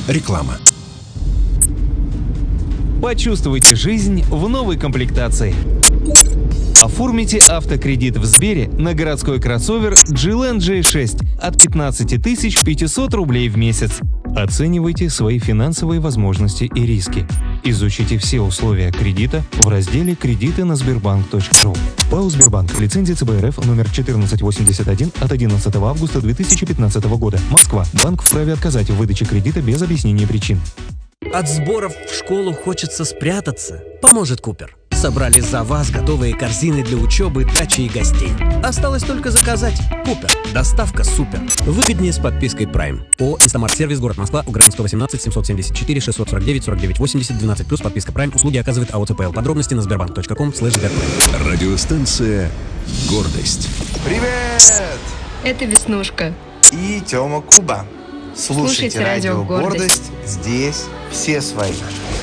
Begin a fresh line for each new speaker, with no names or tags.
Реклама.
Почувствуйте жизнь в новой комплектации. Оформите автокредит в Сбере на городской кроссовер GLN J6 от 15 500 рублей в месяц. Оценивайте свои финансовые возможности и риски. Изучите все условия кредита в разделе «Кредиты на Сбербанк.ру». ПАО «Сбербанк». Лицензия ЦБ РФ номер 1481 от 11 августа 2015 года. Москва. Банк вправе отказать в выдаче кредита без объяснения причин.
От сборов в школу хочется спрятаться? Поможет Купер. Собрали за вас готовые корзины для учебы, дачи и гостей. Осталось только заказать. Купер. Доставка супер. Выгоднее с подпиской Prime. ООО «Инстамарт-сервис», город Москва, УГРН 118 774 649 49 80 12+, подписка Prime. Услуги оказывает АО ЦПЛ. Подробности на sberbank.com/sberprime.
Радиостанция «Гордость».
Привет!
Это Веснушка.
И Тёма Куба. Слушайте радио «Гордость». Здесь все свои.